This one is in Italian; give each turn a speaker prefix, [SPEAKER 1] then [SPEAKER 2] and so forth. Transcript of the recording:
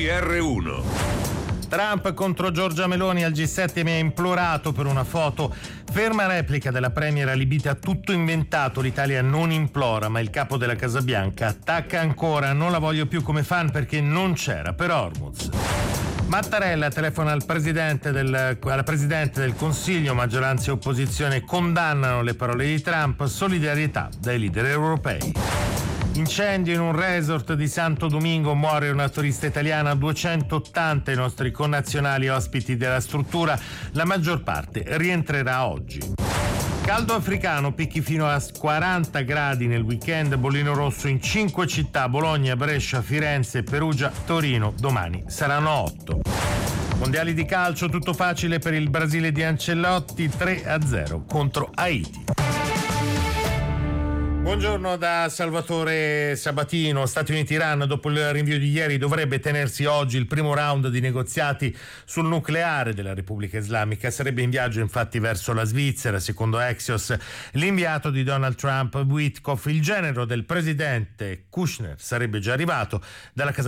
[SPEAKER 1] GR1.
[SPEAKER 2] Trump contro Giorgia Meloni al G7 mi ha implorato per una foto. Ferma replica della premier alibita, tutto inventato, l'Italia non implora, ma il capo della Casa Bianca attacca ancora, non la voglio più come fan perché non c'era per Hormuz. Mattarella telefona alla Presidente del Consiglio, maggioranza e opposizione condannano le parole di Trump, solidarietà dai leader europei. Incendio in un resort di Santo Domingo, muore una turista italiana, 280 i nostri connazionali ospiti della struttura, la maggior parte rientrerà oggi. Caldo africano, picchi fino a 40 gradi nel weekend, bollino rosso in 5 città, Bologna, Brescia, Firenze, Perugia, Torino, domani saranno 8. Mondiali di calcio, tutto facile per il Brasile di Ancelotti, 3-0 contro Haiti. Buongiorno da Salvatore Sabatino. Stati Uniti-Iran, dopo il rinvio di ieri, dovrebbe tenersi oggi il primo round di negoziati sul nucleare della Repubblica Islamica. Sarebbe in viaggio infatti verso la Svizzera, secondo Axios, l'inviato di Donald Trump, Witkoff. Il genero del presidente Kushner sarebbe già arrivato. Dalla Casa